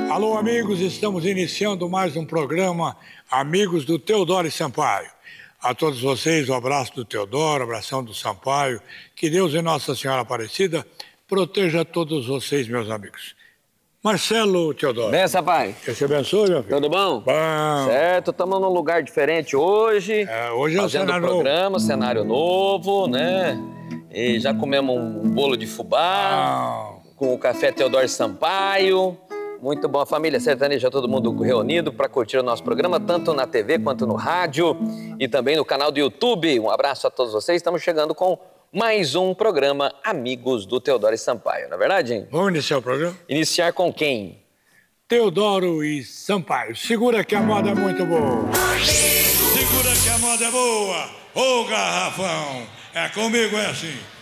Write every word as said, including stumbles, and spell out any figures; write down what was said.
Alô, amigos, estamos iniciando mais um programa Amigos do Teodoro Sampaio. A todos vocês, o abraço do Teodoro, o abração do Sampaio. Que Deus e Nossa Senhora Aparecida proteja todos vocês, meus amigos. Marcelo Teodoro. Benção, pai. Deus te abençoe, meu filho. Tudo bom? Bom. Certo, estamos num lugar diferente hoje. É, hoje é o fazendo cenário programa, novo. cenário novo, né? E já comemos um bolo de fubá, Bom. com o café Teodoro Sampaio. Muito bom, a família sertaneja, todo mundo reunido para curtir o nosso programa, tanto na T V quanto no rádio e também no canal do YouTube. Um abraço a todos vocês, estamos chegando com mais um programa Amigos do Teodoro Sampaio, não é verdade, hein? Vamos iniciar o programa? Iniciar com quem? Teodoro e Sampaio. Segura que a moda é muito boa. Segura que a moda é boa. Ô, garrafão, é comigo, é assim.